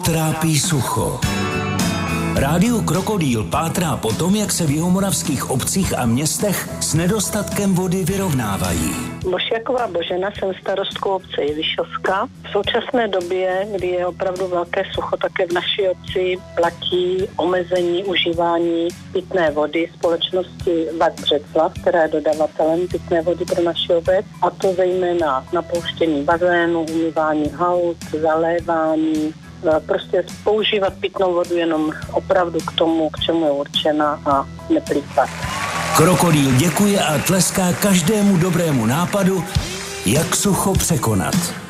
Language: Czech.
Trápí sucho. Rádio Krokodýl pátrá po tom, jak se v jihomoravských obcích a městech s nedostatkem vody vyrovnávají. Bošiaková Božena, jsem starostkou obce Jevišovka. V současné době, kdy je opravdu velké sucho, také v naší obci platí omezení užívání pitné vody společnosti VAK Břeclav, která je dodavatelem pitné vody pro naši obec, a to zejména napouštění bazénu, umývání haut, zalévání, prostě používat pitnou vodu jenom opravdu k tomu, k čemu je určena, a neplýtvat. Krokodýl děkuje a tleská každému dobrému nápadu, jak sucho překonat.